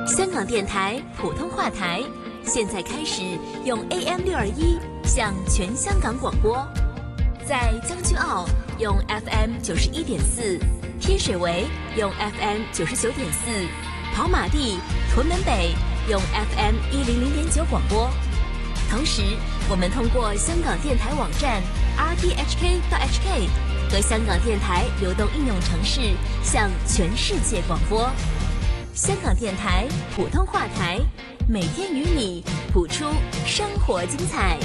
香港电台普通话台现在开始用 AM621 向全香港广播，在将军澳用 FM91.4， 天水围用 FM99.4， 跑马地、屯门北用 FM100.9 广播。同时，我们通过香港电台网站 rthk.hk 和香港电台流动应用程式向全世界广播。香港电台普通话台，每天与你谱出生活精彩。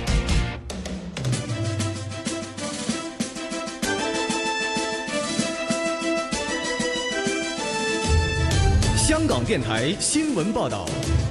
香港电台新闻报道。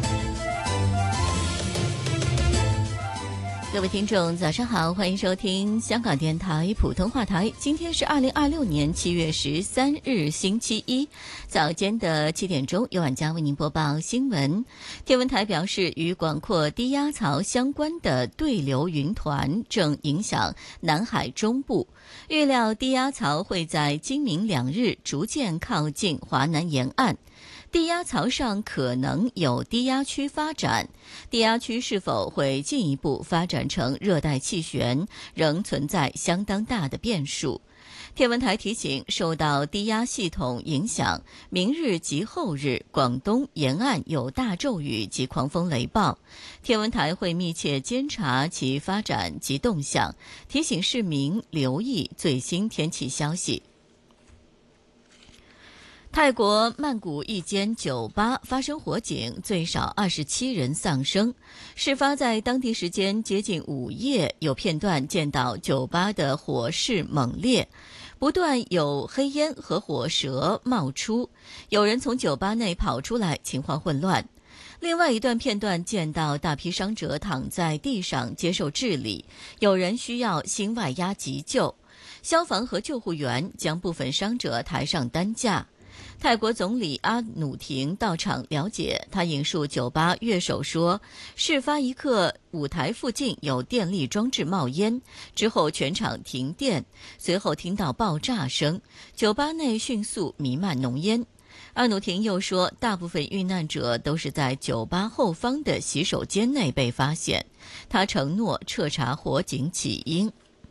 各位听众早上好，欢迎收听香港电台普通话台。今天是2026年7月13日星期一，早间的7点钟，由晚佳为您播报新闻。天文台表示，与广阔低压槽相关的对流云团正影响南海中部，预料低压槽会在今明两日逐渐靠近华南沿岸。低压槽上可能有低压区发展，低压区是否会进一步发展成热带气旋，仍存在相当大的变数。天文台提醒，受到低压系统影响，明日及后日广东沿岸有大骤雨及狂风雷暴，天文台会密切监察其发展及动向，提醒市民留意最新天气消息。泰国曼谷一间酒吧发生火警，最少27人丧生。事发在当地时间接近午夜，有片段见到酒吧的火势猛烈，不断有黑烟和火舌冒出，有人从酒吧内跑出来，情况混乱。另外一段片段见到大批伤者躺在地上接受治理，有人需要心外压急救，消防和救护员将部分伤者抬上担架。泰国总理阿努廷到场了解，他引述酒吧乐手说，事发一刻舞台附近有电力装置冒烟，之后全场停电，随后听到爆炸声，酒吧内迅速弥漫浓烟。阿努廷又说，大部分遇难者都是在酒吧后方的洗手间内被发现，他承诺彻查火警起因。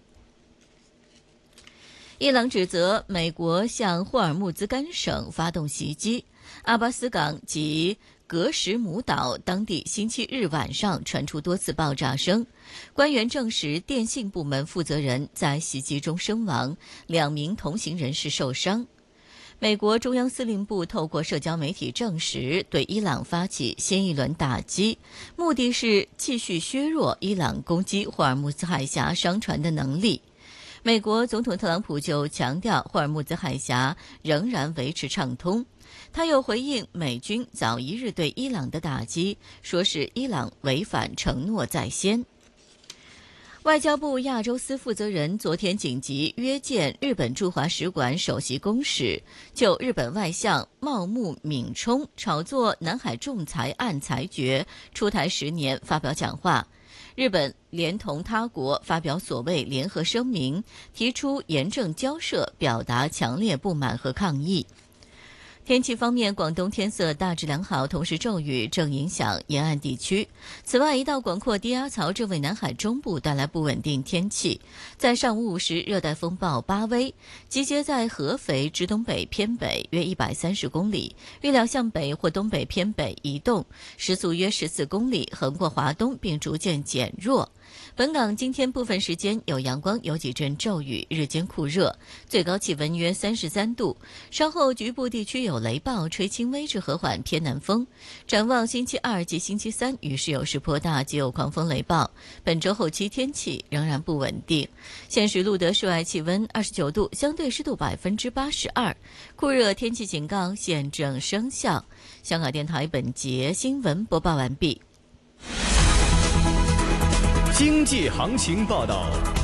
伊朗指责美国向霍尔木兹干省发动袭击，阿巴斯港及格什姆岛当地星期日晚上传出多次爆炸声，官员证实电信部门负责人在袭击中身亡，2名同行人士受伤。美国中央司令部透过社交媒体证实，对伊朗发起新一轮打击，目的是继续削弱伊朗攻击霍尔木兹海峡商船的能力。美国总统特朗普就强调，霍尔木兹海峡仍然维持畅通。他又回应美军早一日对伊朗的打击，说是伊朗违反承诺在先。外交部亚洲司负责人昨天紧急约见日本驻华使馆首席公使，就日本外相茂木敏充炒作南海仲裁案裁决出台10年发表讲话。日本连同他国发表所谓联合声明，提出严正交涉，表达强烈不满和抗议。天气方面，广东天色大致良好，同时骤雨正影响沿岸地区。此外，一道广阔低压槽正为南海中部带来不稳定天气。在上午5时，热带风暴巴威集结在合肥之东北偏北约130公里，预料向北或东北偏北移动，时速约14公里，横过华东并逐渐减弱。本港今天部分时间有阳光，有几阵骤雨，日间酷热，最高气温约33度。稍后局部地区有雷暴，吹轻微至和缓偏南风。展望星期2及星期3，雨势有时颇大，及有狂风雷暴。本周后期天气仍然不稳定。现时录得室外气温29度，相对湿度82%，酷热天气警告现正生效。香港电台本节新闻播报完毕。 经济行情报道。